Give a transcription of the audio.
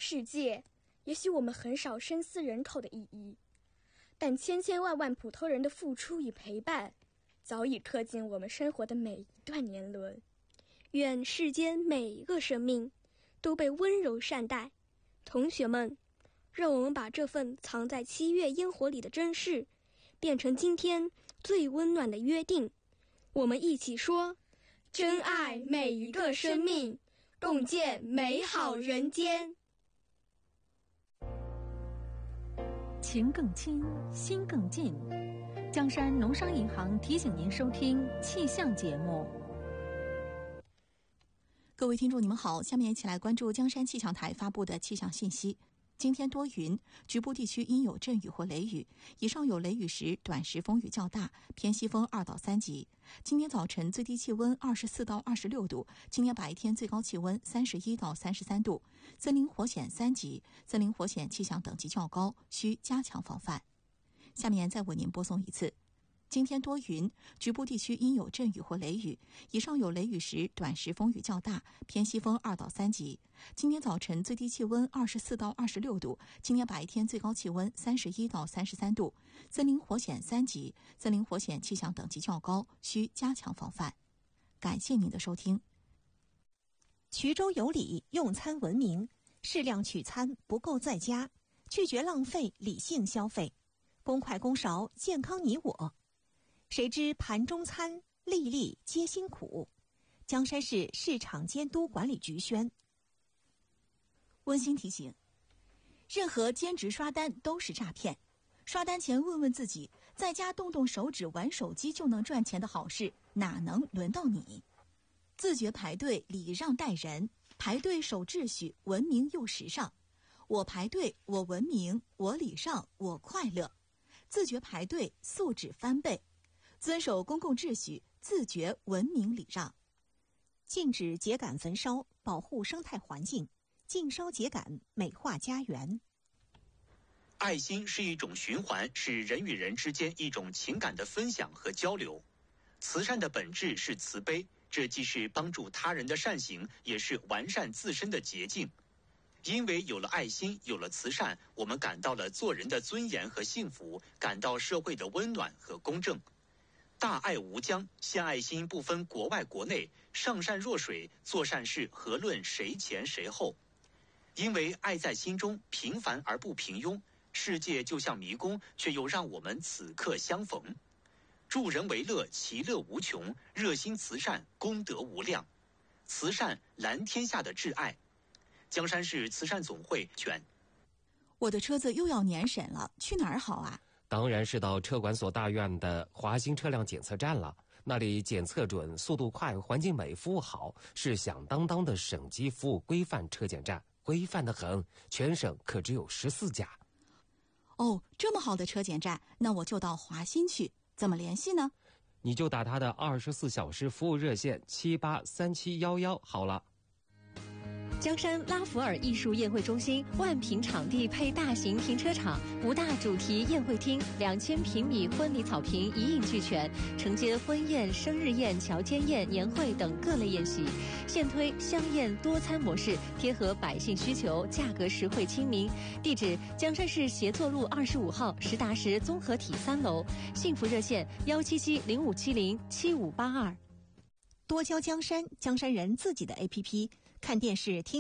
世界，也许我们很少深思人口的意义，但千千万万普通人的付出与陪伴，早已刻进我们生活的每一段年轮。 愿世间每一个生命都被温柔善待。同学们，让我们把这份藏在7月烟火里的珍视，变成今天最温暖的约定。我们一起说： 珍爱每一个生命，共建美好人间。 情更亲，心更近。江山农商银行提醒您收听气象节目。 各位听众你们好，下面一起来关注江山气象台发布的气象信息。今天多云，局部地区阴有阵雨或雷雨，以上有雷雨时短时风雨较大，偏西风2到3级。今天早晨最低气温24到26度，今天白天最高气温31到33度，森林火险3级，森林火险气象等级较高，需加强防范。下面再为您播送一次。今天多云，局部地区阴有阵雨或雷雨，以上有雷雨时短时风雨较大，偏西风2到3级。今天早晨最低气温24到26度，今天白天最高气温31到33度，森林火险3级，森林火险气象等级较高，需加强防范。感谢您的收听。 衢州有礼，用餐文明，适量取餐，不够在家，拒绝浪费，理性消费，公筷公勺，健康你我。谁知盘中餐，粒粒皆辛苦。江山市市场监督管理局宣。 温馨提醒：任何兼职刷单都是诈骗。刷单前问问自己，在家动动手指玩手机就能赚钱的好事，哪能轮到你？自觉排队，礼让待人，排队守秩序，文明又时尚。我排队，我文明，我礼让，我快乐。自觉排队，素质翻倍。遵守公共秩序，自觉文明礼让。 禁止秸秆焚烧，保护生态环境，禁烧秸秆，美化家园。 爱心是一种循环，是人与人之间一种情感的分享和交流。慈善的本质是慈悲，这既是帮助他人的善行，也是完善自身的捷径。因为有了爱心，有了慈善，我们感到了做人的尊严和幸福，感到社会的温暖和公正。大爱无疆，献爱心不分国外国内，上善若水，做善事何论谁前谁后。因为爱在心中，平凡而不平庸，世界就像迷宫，却又让我们此刻相逢。助人为乐，其乐无穷，热心慈善，功德无量。慈善蓝天下的挚爱。江山市慈善总会选。 我的车子又要年审了，去哪儿好啊？ 当然是到车管所大院的华兴车辆检测站了，那里检测准，速度快，环境美，服务好，是响当当的省级服务规范车检站，规范得很，全省可只有14家。 哦，这么好的车检站，那我就到华新去，怎么联系呢？ 你就打他的24小时服务热线783711好了。 江山拉弗尔艺术宴会中心万平场地配大型停车场，5大主题宴会厅，2000平米婚礼草坪一应俱全，承接婚宴、生日宴、乔间宴、年会等各类宴席。现推香宴多餐模式，贴合百姓需求，价格实惠亲民。地址：江山市协作路25号实达实综合体3楼。幸福热线17705707582。 多交江山，江山人自己的 APP， 看电视听